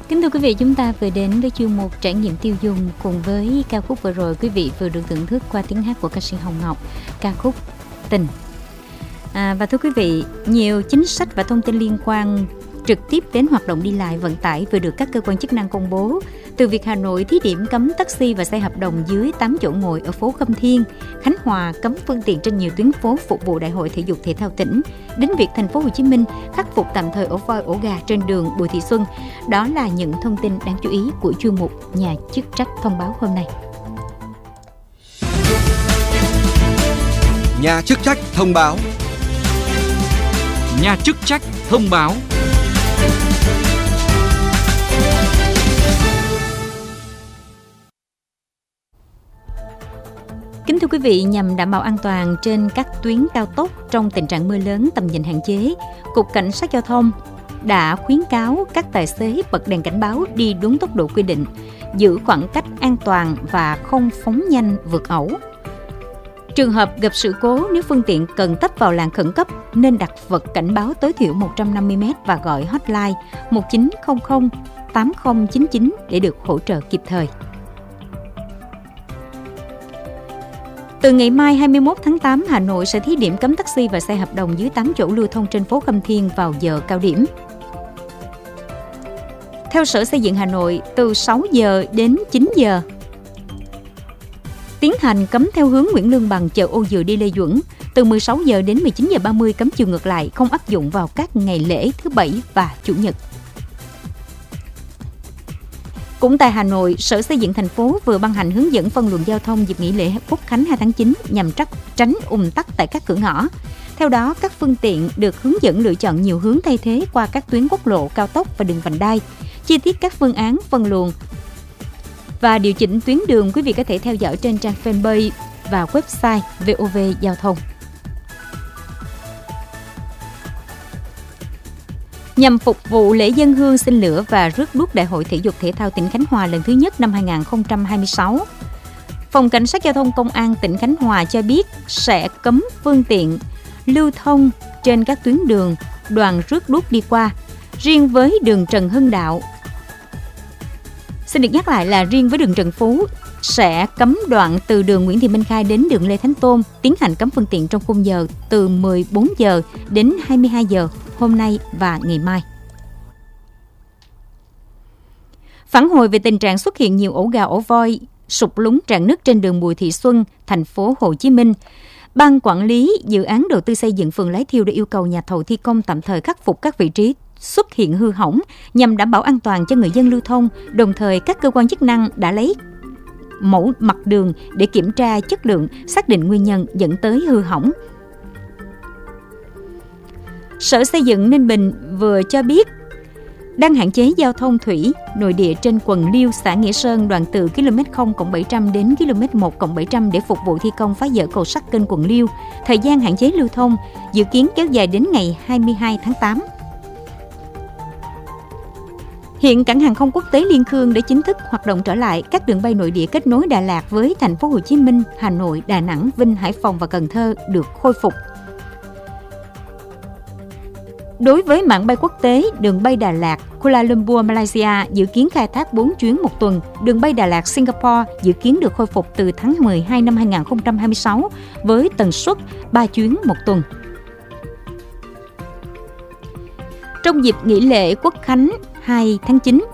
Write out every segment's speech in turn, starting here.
Kính thưa quý vị, chúng ta vừa đến với chuyên mục trải nghiệm tiêu dùng. Cùng với ca khúc vừa rồi, quý vị vừa được thưởng thức qua tiếng hát của ca sĩ Hồng Ngọc, ca khúc Tình. Và thưa quý vị, nhiều chính sách và thông tin liên quan trực tiếp đến hoạt động đi lại vận tải vừa được các cơ quan chức năng công bố. Từ việc Hà Nội thí điểm cấm taxi và xe hợp đồng dưới 8 chỗ ngồi ở phố Khâm Thiên, Khánh Hòa cấm phương tiện trên nhiều tuyến phố phục vụ Đại hội Thể dục Thể thao tỉnh, đến việc thành phố Hồ Chí Minh khắc phục tạm thời ổ voi ổ gà trên đường Bùi Thị Xuân. Đó là những thông tin đáng chú ý của chuyên mục Nhà chức trách thông báo hôm nay. Nhà chức trách thông báo. Nhà chức trách thông báo. Kính thưa quý vị, nhằm đảm bảo an toàn trên các tuyến cao tốc trong tình trạng mưa lớn, tầm nhìn hạn chế, Cục Cảnh sát Giao thông đã khuyến cáo các tài xế bật đèn cảnh báo đi đúng tốc độ quy định, giữ khoảng cách an toàn và không phóng nhanh vượt ẩu. Trường hợp gặp sự cố, nếu phương tiện cần tấp vào làn khẩn cấp nên đặt vật cảnh báo tối thiểu 150m và gọi hotline 1900 8099 để được hỗ trợ kịp thời. Từ ngày mai 21 tháng 8, Hà Nội sẽ thí điểm cấm taxi và xe hợp đồng dưới 8 chỗ lưu thông trên phố Khâm Thiên vào giờ cao điểm. Theo Sở Xây dựng Hà Nội, từ 6 giờ đến 9 giờ, tiến hành cấm theo hướng Nguyễn Lương Bằng chợ Ô Dừa đi Lê Duẩn. Từ 16 giờ đến 19 giờ 30 cấm chiều ngược lại, không áp dụng vào các ngày lễ thứ Bảy và Chủ nhật. Cũng tại Hà Nội, Sở Xây dựng thành phố vừa ban hành hướng dẫn phân luồng giao thông dịp nghỉ lễ Quốc khánh 2 tháng 9 nhằm tránh ùn tắc tại các cửa ngõ. Theo đó, các phương tiện được hướng dẫn lựa chọn nhiều hướng thay thế qua các tuyến quốc lộ, cao tốc và đường vành đai. Chi tiết các phương án phân luồng và điều chỉnh tuyến đường quý vị có thể theo dõi trên trang fanpage và website VOV Giao thông. Nhằm phục vụ lễ dân hương xin lửa và rước đuốc Đại hội Thể dục Thể thao tỉnh Khánh Hòa lần thứ nhất năm 2026, Phòng Cảnh sát Giao thông Công an tỉnh Khánh Hòa cho biết sẽ cấm phương tiện lưu thông trên các tuyến đường đoàn rước đuốc đi qua. Riêng với đường Trần Hưng Đạo, xin được nhắc lại là riêng với đường Trần Phú sẽ cấm đoạn từ đường Nguyễn Thị Minh Khai đến đường Lê Thánh Tôn, tiến hành cấm phương tiện trong khung giờ từ 14 giờ đến 22 giờ hôm nay và ngày mai. Phản hồi về tình trạng xuất hiện nhiều ổ gà ổ voi sụt lún rạn nứt trên đường Bùi Thị Xuân, thành phố Hồ Chí Minh, Ban quản lý dự án đầu tư xây dựng phường Lái Thiêu đã yêu cầu nhà thầu thi công tạm thời khắc phục các vị trí xuất hiện hư hỏng nhằm đảm bảo an toàn cho người dân lưu thông. Đồng thời, các cơ quan chức năng đã lấy mẫu mặt đường để kiểm tra chất lượng, xác định nguyên nhân dẫn tới hư hỏng. Sở Xây dựng Ninh Bình vừa cho biết đang hạn chế giao thông thủy nội địa trên quần Liêu, xã Nghĩa Sơn, đoạn từ km 0+700 đến km 1+700 để phục vụ thi công phá dỡ cầu sắt kênh quần Liêu. Thời gian hạn chế lưu thông dự kiến kéo dài đến ngày 22 tháng 8. Hiện cảng hàng không quốc tế Liên Khương đã chính thức hoạt động trở lại. Các đường bay nội địa kết nối Đà Lạt với thành phố Hồ Chí Minh, Hà Nội, Đà Nẵng, Vinh, Hải Phòng và Cần Thơ được khôi phục. Đối với mạng bay quốc tế, đường bay Đà Lạt, Kuala Lumpur, Malaysia dự kiến khai thác 4 chuyến một tuần. Đường bay Đà Lạt, Singapore dự kiến được khôi phục từ tháng 12 năm 2026 với tần suất 3 chuyến một tuần. Trong dịp nghỉ lễ Quốc khánh 2 tháng 9,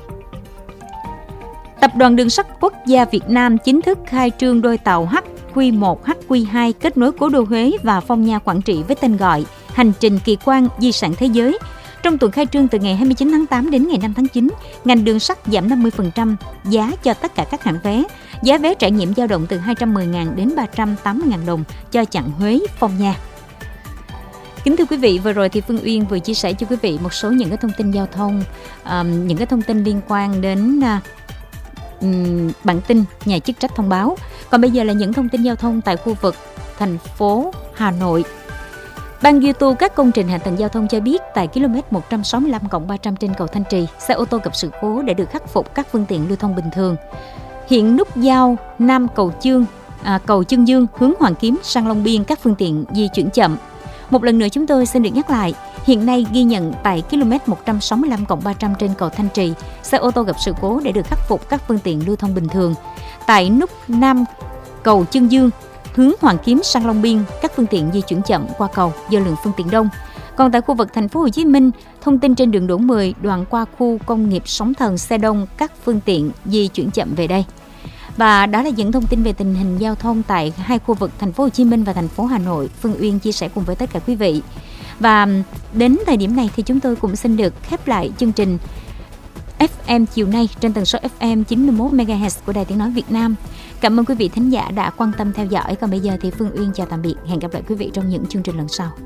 Tập đoàn Đường sắt Quốc gia Việt Nam chính thức khai trương đôi tàu HQ1, HQ2 kết nối cố đô Huế và Phong Nha, Quảng Trị với tên gọi Hành trình kỳ quan di sản thế giới. Trong tuần khai trương từ ngày 29 tháng 8 đến ngày 5 tháng 9, ngành đường sắt giảm 50% giá cho tất cả các hãng vé. Giá vé trải nghiệm dao động từ 210.000 đến 380.000 đồng cho chặng Huế Phong Nha. Kính thưa quý vị, vừa rồi thì Phương Uyên vừa chia sẻ cho quý vị một số những cái thông tin giao thông, những cái thông tin liên quan đến bản tin nhà chức trách thông báo. Còn bây giờ là những thông tin giao thông tại khu vực thành phố Hà Nội. Ban duy tu các công trình hạ tầng giao thông cho biết tại km 165+300 trên cầu Thanh Trì, xe ô tô gặp sự cố đã được khắc phục, các phương tiện lưu thông bình thường. Hiện nút giao Nam cầu Chương Dương hướng Hoàng Kiếm sang Long Biên, các phương tiện di chuyển chậm. Một lần nữa chúng tôi xin được nhắc lại, hiện nay ghi nhận tại km 165+300 trên cầu Thanh Trì, xe ô tô gặp sự cố để được khắc phục, các phương tiện lưu thông bình thường. Tại nút Nam cầu Chương Dương, hướng Hoàng Kiếm sang Long Biên, các phương tiện di chuyển chậm qua cầu do lượng phương tiện đông. Còn tại khu vực thành phố Hồ Chí Minh, thông tin trên đường Đỗ 10 đoạn qua khu công nghiệp Sóng Thần, xe đông, các phương tiện di chuyển chậm về đây. Và đó là những thông tin về tình hình giao thông tại hai khu vực thành phố Hồ Chí Minh và thành phố Hà Nội. Phương Uyên chia sẻ cùng với tất cả quý vị. Và đến thời điểm này thì chúng tôi cũng xin được khép lại chương trình FM chiều nay trên tần số FM 91 MHz của Đài Tiếng nói Việt Nam. Cảm ơn quý vị thính giả đã quan tâm theo dõi. Còn bây giờ thì Phương Uyên chào tạm biệt. Hẹn gặp lại quý vị trong những chương trình lần sau.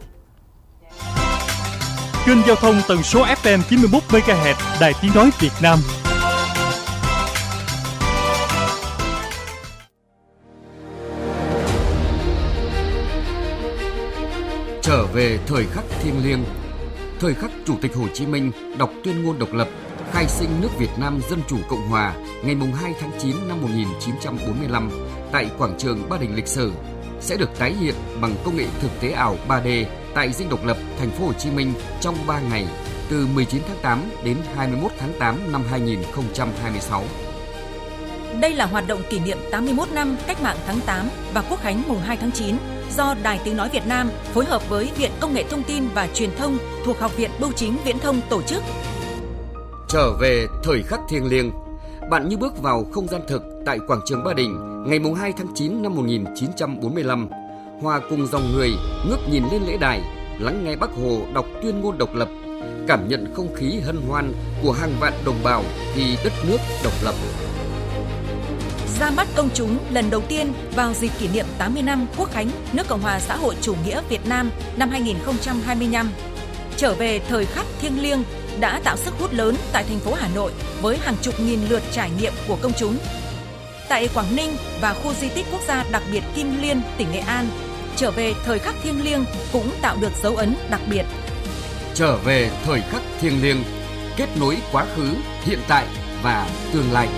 Kênh giao thông tần số FM 91 MHz Đài Tiếng nói Việt Nam. Trở về thời khắc thiêng liêng, thời khắc Chủ tịch Hồ Chí Minh đọc tuyên ngôn độc lập, khai sinh nước Việt Nam Dân chủ Cộng hòa ngày 2 tháng 9 năm 1945 tại quảng trường Ba Đình lịch sử sẽ được tái hiện bằng công nghệ thực tế ảo 3D tại Dinh Độc Lập, thành phố Hồ Chí Minh trong 3 ngày, từ 19 tháng 8 đến 21 tháng 8 năm 2026. Đây là hoạt động kỷ niệm 81 năm Cách mạng tháng 8 và Quốc khánh mùng 2 tháng 9 do Đài Tiếng nói Việt Nam phối hợp với Viện Công nghệ Thông tin và Truyền thông thuộc Học viện Bưu chính Viễn thông tổ chức. Trở về thời khắc thiêng liêng, bạn như bước vào không gian thực tại quảng trường Ba Đình ngày 2 tháng 9 năm 1945, hòa cùng dòng người ngước nhìn lên lễ đài, lắng nghe Bác Hồ đọc tuyên ngôn độc lập, cảm nhận không khí hân hoan của hàng vạn đồng bào vì đất nước độc lập. Ra mắt công chúng lần đầu tiên vào dịp kỷ niệm 80 năm Quốc khánh nước Cộng hòa xã hội chủ nghĩa Việt Nam năm 2025. Trở về thời khắc thiêng liêng đã tạo sức hút lớn tại thành phố Hà Nội với hàng chục nghìn lượt trải nghiệm của công chúng. Tại Quảng Ninh và khu di tích quốc gia đặc biệt Kim Liên, tỉnh Nghệ An, trở về thời khắc thiêng liêng cũng tạo được dấu ấn đặc biệt. Trở về thời khắc thiêng liêng, kết nối quá khứ, hiện tại và tương lai.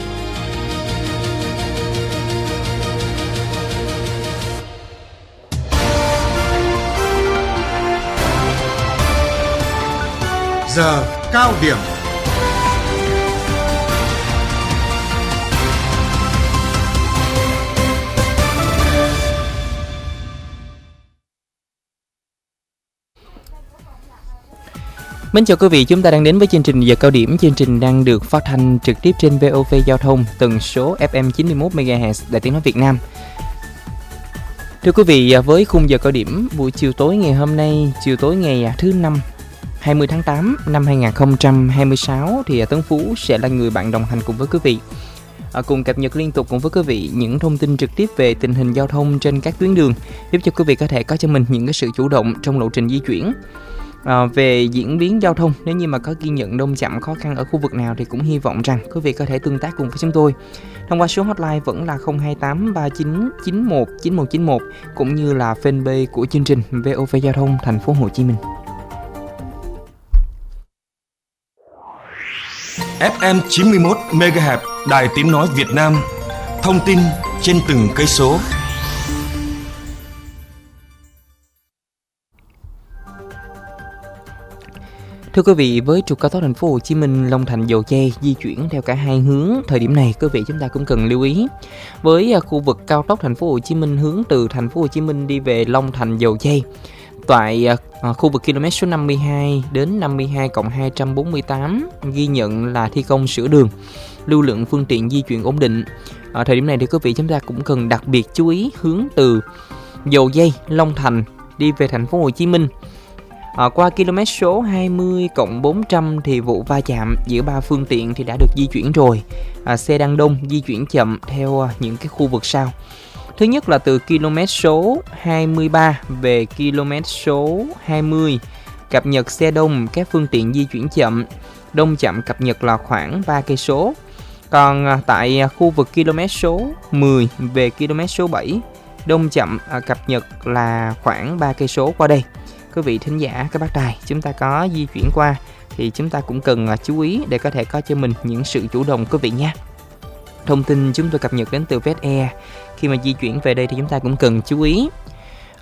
Giờ cao điểm. Mến chào quý vị, chúng ta đang đến với chương trình Giờ cao điểm. Chương trình đang được phát thanh trực tiếp trên VOV Giao thông, tần số FM 91 MHz Đài Tiếng nói Việt Nam. Thưa quý vị, với khung giờ cao điểm buổi chiều tối ngày hôm nay, chiều tối ngày thứ Năm 20 tháng 8 năm 2026 thì Tấn Phú sẽ là người bạn đồng hành cùng với quý vị, cùng cập nhật liên tục cùng với quý vị những thông tin trực tiếp về tình hình giao thông trên các tuyến đường, giúp cho quý vị có thể có cho mình những cái sự chủ động trong lộ trình di chuyển. Về diễn biến giao thông, nếu như mà có ghi nhận đông chậm khó khăn ở khu vực nào thì cũng hy vọng rằng quý vị có thể tương tác cùng với chúng tôi thông qua số hotline vẫn là 028 3991 9191 cũng như là fanpage của chương trình VOV Giao thông Thành phố Hồ Chí Minh. FM 91 MHz Đài Tiếng nói Việt Nam. Thông tin trên từng cây số. Thưa quý vị, với trục cao tốc Thành phố Hồ Chí Minh Long Thành Dầu Giây di chuyển theo cả hai hướng, thời điểm này quý vị chúng ta cũng cần lưu ý. Với khu vực cao tốc Thành phố Hồ Chí Minh hướng từ Thành phố Hồ Chí Minh đi về Long Thành Dầu Giây, tại khu vực km số 52 đến 52+248 ghi nhận là thi công sửa đường, lưu lượng phương tiện di chuyển ổn định. Thời điểm này thì quý vị chúng ta cũng cần đặc biệt chú ý hướng từ Dầu Giây, Long Thành đi về Thành phố Hồ Chí Minh. Qua km số 20+400 thì vụ va chạm giữa 3 phương tiện thì đã được di chuyển rồi. Xe đang đông di chuyển chậm theo những cái khu vực sau. Thứ nhất là từ km số 23 về km số 20, cập nhật xe đông, các phương tiện di chuyển chậm, đông chậm cập nhật là khoảng 3 cây số. Còn tại khu vực km số 10 về km số 7, đông chậm cập nhật là khoảng 3 cây số qua đây. Quý vị thính giả, các bác tài, chúng ta có di chuyển qua thì chúng ta cũng cần chú ý để có thể có cho mình những sự chủ động quý vị nha. Thông tin chúng tôi cập nhật đến từ VetAir. Khi mà di chuyển về đây thì chúng ta cũng cần chú ý.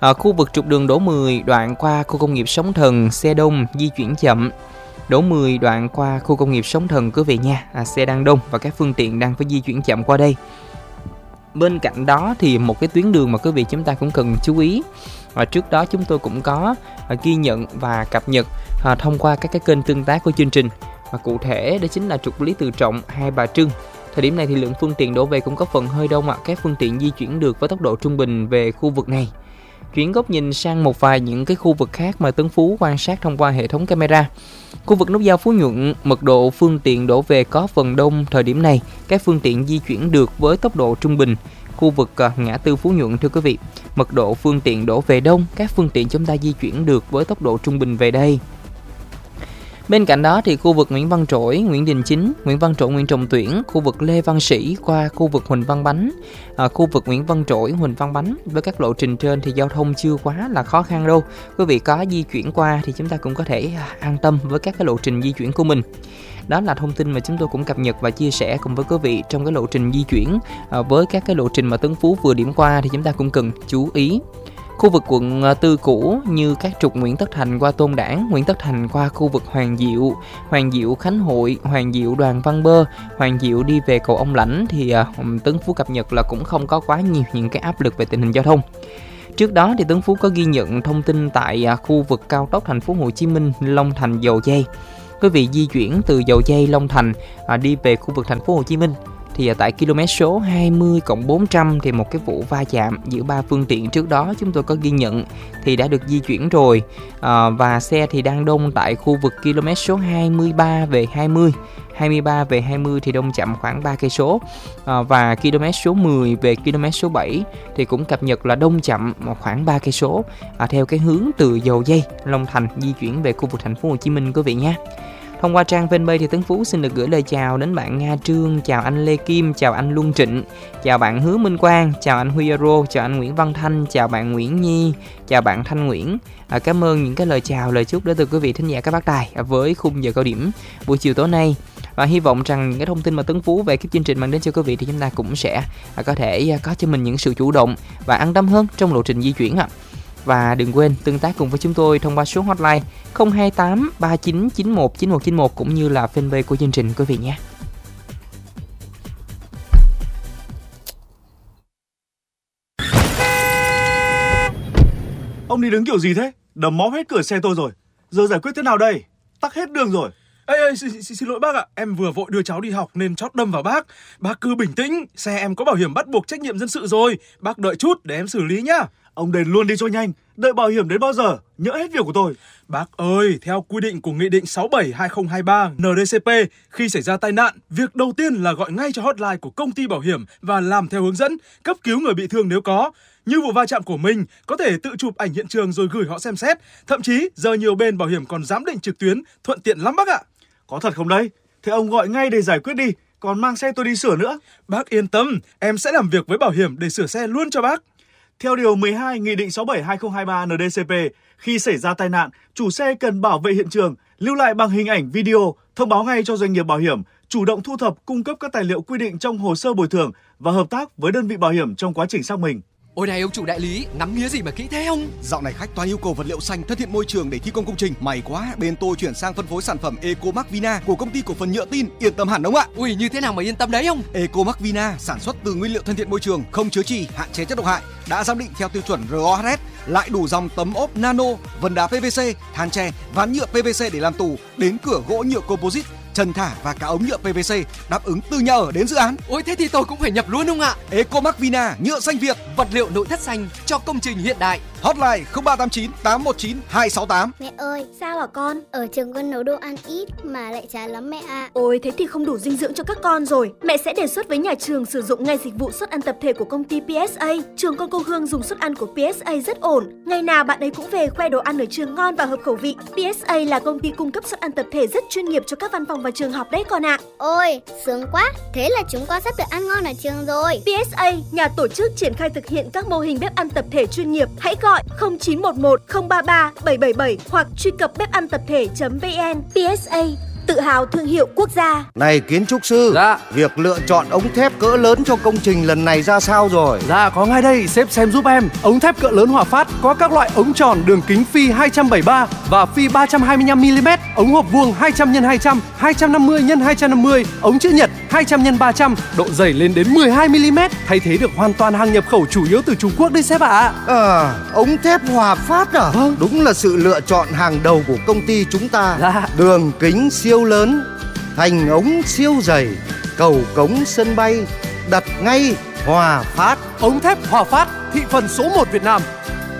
Khu vực trục đường đổ 10 đoạn qua khu công nghiệp Sóng Thần, xe đông di chuyển chậm. Đổ 10 đoạn qua khu công nghiệp Sóng Thần quý vị nha, xe đang đông và các phương tiện đang phải di chuyển chậm qua đây. Bên cạnh đó thì một cái tuyến đường mà quý vị chúng ta cũng cần chú ý. Trước đó chúng tôi cũng có ghi nhận và cập nhật thông qua các cái kênh tương tác của chương trình. Cụ thể đó chính là trục Lý Tự Trọng, Hai Bà Trưng. Thời điểm này thì lượng phương tiện đổ về cũng có phần hơi đông ạ. Các phương tiện di chuyển được với tốc độ trung bình về khu vực này. Chuyển góc nhìn sang một vài những cái khu vực khác mà Tấn Phú quan sát thông qua hệ thống camera. Khu vực nút giao Phú Nhuận, mật độ phương tiện đổ về có phần đông thời điểm này. Các phương tiện di chuyển được với tốc độ trung bình. Khu vực ngã tư Phú Nhuận thưa quý vị, mật độ phương tiện đổ về đông. Các phương tiện chúng ta di chuyển được với tốc độ trung bình về đây. Bên cạnh đó thì khu vực Nguyễn Văn Trỗi, Nguyễn Đình Chính, Nguyễn Văn Trỗi, Nguyễn Trọng Tuyển, khu vực Lê Văn Sĩ qua khu vực Huỳnh Văn Bánh, khu vực Nguyễn Văn Trỗi, Huỳnh Văn Bánh. Với các lộ trình trên thì giao thông chưa quá là khó khăn đâu. Quý vị có di chuyển qua thì chúng ta cũng có thể an tâm với các cái lộ trình di chuyển của mình. Đó là thông tin mà chúng tôi cũng cập nhật và chia sẻ cùng với quý vị trong cái lộ trình di chuyển. Với các cái lộ trình mà Tấn Phú vừa điểm qua thì chúng ta cũng cần chú ý. Khu vực quận 4 cũ như các trục Nguyễn Tất Thành qua Tôn Đản, Nguyễn Tất Thành qua khu vực Hoàng Diệu Khánh Hội, Hoàng Diệu Đoàn Văn Bơ, Hoàng Diệu đi về cầu Ông Lãnh thì Tấn Phú cập nhật là cũng không có quá nhiều những cái áp lực về tình hình giao thông. Trước đó thì Tấn Phú có ghi nhận thông tin tại khu vực cao tốc thành phố Hồ Chí Minh Long Thành Dầu Giây. Quý vị di chuyển từ Dầu Giây Long Thành đi về khu vực thành phố Hồ Chí Minh thì tại km số 20+400 thì một cái vụ va chạm giữa 3 phương tiện trước đó chúng tôi có ghi nhận thì đã được di chuyển rồi, và xe thì đang đông tại khu vực km số 23 về 20. 23 về 20 thì đông chậm khoảng 3 cây số, và km số 10 về km số 7 thì cũng cập nhật là đông chậm khoảng 3 cây số theo cái hướng từ Dầu Giây Long Thành di chuyển về khu vực thành phố Hồ Chí Minh quý vị nhé. Thông qua trang fanpage thì Tấn Phú xin được gửi lời chào đến bạn Nga Trương, chào anh Lê Kim, chào anh Luân Trịnh, chào bạn Hứa Minh Quang, chào anh Huy Aro, chào anh Nguyễn Văn Thanh, chào bạn Nguyễn Nhi, chào bạn Thanh Nguyễn. Cảm ơn những cái lời chào, lời chúc đến từ quý vị thính giả các bác tài với khung giờ cao điểm buổi chiều tối nay. Và hy vọng rằng những cái thông tin mà Tấn Phú về cái chương trình mang đến cho quý vị thì chúng ta cũng sẽ có thể có cho mình những sự chủ động và an tâm hơn trong lộ trình di chuyển ạ. Và đừng quên tương tác cùng với chúng tôi thông qua số hotline 028 3991 9191 cũng như là fanpage của chương trình quý vị nhé. Ông đi đứng kiểu gì thế? Đấm móp hết cửa xe tôi rồi. Giờ giải quyết thế nào đây? Tắc hết đường rồi. Ê, xin lỗi bác ạ. Em vừa vội đưa cháu đi học nên chót đâm vào bác. Bác cứ bình tĩnh. Xe em có bảo hiểm bắt buộc trách nhiệm dân sự rồi. Bác đợi chút để em xử lý nhá. Ông đền luôn đi cho nhanh. Đợi bảo hiểm đến bao giờ? Nhỡ hết việc của tôi. Bác ơi, theo quy định của Nghị định 67/2023 NDCP, khi xảy ra tai nạn, việc đầu tiên là gọi ngay cho hotline của công ty bảo hiểm và làm theo hướng dẫn, cấp cứu người bị thương nếu có. Như vụ va chạm của mình, có thể tự chụp ảnh hiện trường rồi gửi họ xem xét. Thậm chí, giờ nhiều bên bảo hiểm còn giám định trực tuyến, thuận tiện lắm bác ạ. Có thật không đấy? Thế ông gọi ngay để giải quyết đi, còn mang xe tôi đi sửa nữa. Bác yên tâm, em sẽ làm việc với bảo hiểm để sửa xe luôn cho bác. Theo điều 12 Nghị định 67/2023 NDCP, khi xảy ra tai nạn, chủ xe cần bảo vệ hiện trường, lưu lại bằng hình ảnh video, thông báo ngay cho doanh nghiệp bảo hiểm, chủ động thu thập, cung cấp các tài liệu quy định trong hồ sơ bồi thường và hợp tác với đơn vị bảo hiểm trong quá trình xác minh. Ôi này ông chủ đại lý, ngắm nghía gì mà kỹ thế không? Dạo này khách toàn yêu cầu vật liệu xanh thân thiện môi trường để thi công công trình. May quá, bên tôi chuyển sang phân phối sản phẩm Ecomac Vina của công ty cổ phần Nhựa Tin, yên tâm hẳn ông ạ. Ui, như thế nào mà yên tâm đấy ông? Ecomac Vina sản xuất từ nguyên liệu thân thiện môi trường, không chứa chì, hạn chế chất độc hại, đã giám định theo tiêu chuẩn RoHS, lại đủ dòng tấm ốp nano, vân đá PVC, than tre, ván nhựa PVC để làm tủ, đến cửa gỗ nhựa composite, trần thả và cả ống nhựa PVC, đáp ứng từ nhà ở đến dự án. Ôi thế thì tôi cũng phải nhập luôn ông ạ. Ecomac Vina, nhựa xanh Việt, vật liệu nội thất xanh cho công trình hiện đại. Hotline 0389 819 268. Mẹ ơi, sao hả con? Ở trường con nấu đồ ăn ít mà lại chán lắm mẹ ạ. Ôi thế thì không đủ dinh dưỡng cho các con rồi. Mẹ sẽ đề xuất với nhà trường sử dụng ngay dịch vụ suất ăn tập thể của công ty PSA. Trường con cô Hương dùng suất ăn của PSA rất ổn. Ngày nào bạn ấy cũng về khoe đồ ăn ở trường ngon và hợp khẩu vị. PSA là công ty cung cấp suất ăn tập thể rất chuyên nghiệp cho các văn phòng và trường học đấy con ạ. Ôi, sướng quá. Thế là chúng con sắp được ăn ngon ở trường rồi. PSA, nhà tổ chức triển khai thực hiện các mô hình bếp ăn tập thể chuyên nghiệp. Hãy gọi 0911 033 777 hoặc truy cập bếp ăn tập thể.vn. PSA, tự hào thương hiệu quốc gia. Này kiến trúc sư, việc lựa chọn ống thép cỡ lớn cho công trình lần này ra sao rồi? Dạ có ngay đây, sếp xem giúp em. Ống thép cỡ lớn Hòa Phát có các loại ống tròn đường kính phi 273 và phi 325 mm, ống hộp vuông 200 x 200, 250 x 250, ống chữ nhật 200 x 300, độ dày lên đến 12 mm, thay thế được hoàn toàn hàng nhập khẩu chủ yếu từ Trung Quốc đấy sếp ạ. Ống thép Hòa Phát à? Vâng. Đúng là sự lựa chọn hàng đầu của công ty chúng ta. Đường kính siêu lớn, thành ống siêu dày, cầu cống sân bay, đặt ngay Hòa Phát. Ống thép Hòa Phát, thị phần số 1 Việt Nam.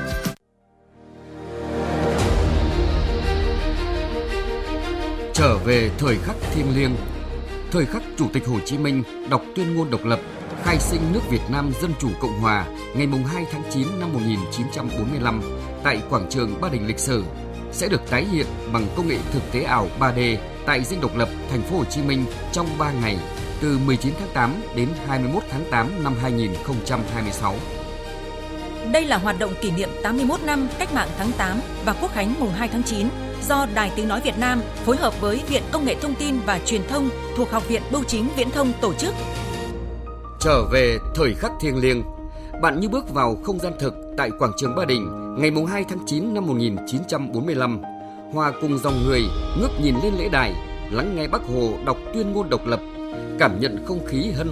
Trở về thời khắc thiêng liêng, thời khắc Chủ tịch Hồ Chí Minh đọc tuyên ngôn độc lập, khai sinh nước Việt Nam Dân Chủ Cộng Hòa ngày 2 tháng 9 năm 1945 tại quảng trường Ba Đình lịch sử sẽ được tái hiện bằng công nghệ thực tế ảo 3D tại Dinh Độc Lập, thành phố Hồ Chí Minh trong 3 ngày từ 19 tháng 8 đến 21 tháng 8 năm 2026. Đây là hoạt động kỷ niệm 81 năm Cách mạng tháng 8 và Quốc khánh mùng 2 tháng 9 do Đài Tiếng nói Việt Nam phối hợp với Viện Công nghệ Thông tin và Truyền thông thuộc Học viện Bưu chính Viễn thông tổ chức. Trở về thời khắc thiêng liêng, bạn như bước vào không gian thực tại quảng trường Ba Đình ngày 2 tháng 9 năm 1945, hòa cùng dòng người ngước nhìn lên lễ đài, lắng nghe Bác Hồ đọc tuyên ngôn độc lập, cảm nhận không khí hân